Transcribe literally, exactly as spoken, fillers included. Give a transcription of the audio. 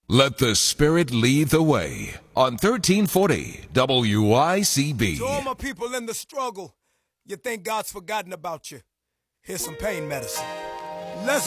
Let the Spirit lead the way on thirteen forty W I C B. To all my people in the struggle, you think God's forgotten about you. Here's some pain medicine. Let's